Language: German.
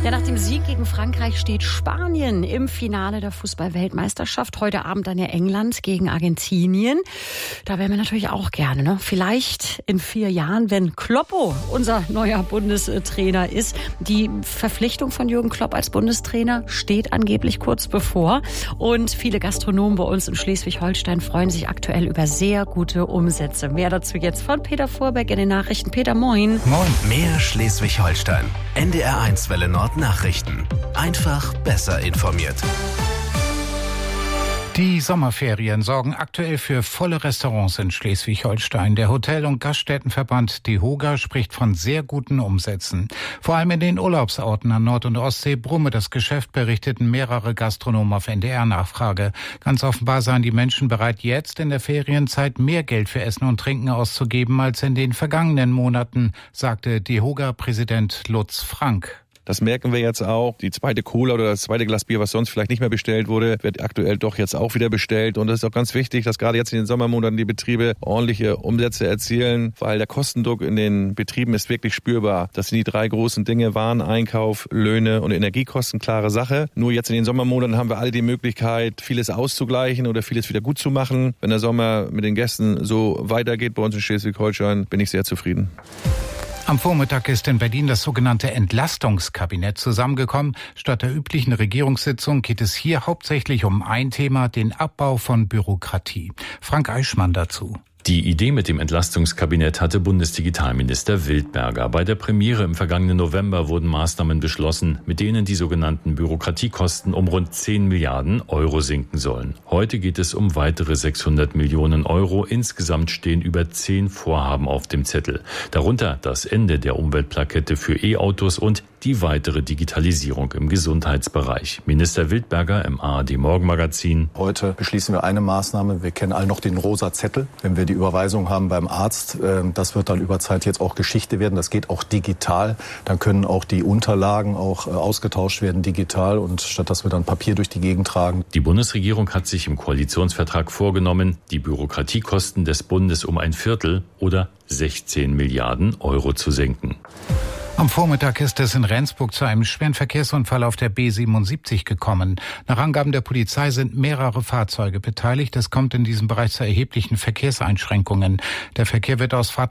Ja, nach dem Sieg gegen Frankreich steht Spanien im Finale der Fußball-Weltmeisterschaft. Heute Abend dann ja England gegen Argentinien. Da wären wir natürlich auch gerne, ne? Vielleicht in 4 Jahren, wenn Kloppo unser neuer Bundestrainer ist. Die Verpflichtung von Jürgen Klopp als Bundestrainer steht angeblich kurz bevor. Und viele Gastronomen bei uns in Schleswig-Holstein freuen sich aktuell über sehr gute Umsätze. Mehr dazu jetzt von Peter Vorbeck in den Nachrichten. Peter, moin. Moin. Mehr Schleswig-Holstein. NDR1 Welle Nord Nachrichten. Einfach besser informiert. Die Sommerferien sorgen aktuell für volle Restaurants in Schleswig-Holstein. Der Hotel- und Gaststättenverband DEHOGA spricht von sehr guten Umsätzen. Vor allem in den Urlaubsorten an Nord- und Ostsee brumme das Geschäft, berichteten mehrere Gastronomen auf NDR-Nachfrage. Ganz offenbar seien die Menschen bereit, jetzt in der Ferienzeit mehr Geld für Essen und Trinken auszugeben als in den vergangenen Monaten, sagte DEHOGA-Präsident Lutz Frank. Das merken wir jetzt auch. Die zweite Cola oder das zweite Glas Bier, was sonst vielleicht nicht mehr bestellt wurde, wird aktuell doch jetzt auch wieder bestellt. Und das ist auch ganz wichtig, dass gerade jetzt in den Sommermonaten die Betriebe ordentliche Umsätze erzielen, weil der Kostendruck in den Betrieben ist wirklich spürbar. Das sind die 3 großen Dinge: Wareneinkauf, Löhne und Energiekosten, klare Sache. Nur jetzt in den Sommermonaten haben wir alle die Möglichkeit, vieles auszugleichen oder vieles wieder gut zu machen. Wenn der Sommer mit den Gästen so weitergeht bei uns in Schleswig-Holstein, bin ich sehr zufrieden. Am Vormittag ist in Berlin das sogenannte Entlastungskabinett zusammengekommen. Statt der üblichen Regierungssitzung geht es hier hauptsächlich um ein Thema, den Abbau von Bürokratie. Frank Eichmann dazu. Die Idee mit dem Entlastungskabinett hatte Bundesdigitalminister Wildberger. Bei der Premiere im vergangenen November wurden Maßnahmen beschlossen, mit denen die sogenannten Bürokratiekosten um rund 10 Milliarden Euro sinken sollen. Heute geht es um weitere 600 Millionen Euro. Insgesamt stehen über 10 Vorhaben auf dem Zettel. Darunter das Ende der Umweltplakette für E-Autos und die weitere Digitalisierung im Gesundheitsbereich. Minister Wildberger im ARD-Morgenmagazin. Heute beschließen wir eine Maßnahme. Wir kennen alle noch den rosa Zettel. Wenn wir die Überweisung haben beim Arzt, das wird dann über Zeit jetzt auch Geschichte werden. Das geht auch digital. Dann können auch die Unterlagen auch ausgetauscht werden digital, und statt dass wir dann Papier durch die Gegend tragen. Die Bundesregierung hat sich im Koalitionsvertrag vorgenommen, die Bürokratiekosten des Bundes um 1/4 oder 16 Milliarden Euro zu senken. Am Vormittag ist es in Rendsburg zu einem schweren Verkehrsunfall auf der B77 gekommen. Nach Angaben der Polizei sind mehrere Fahrzeuge beteiligt. Es kommt in diesem Bereich zu erheblichen Verkehrseinschränkungen. Der Verkehr wird aus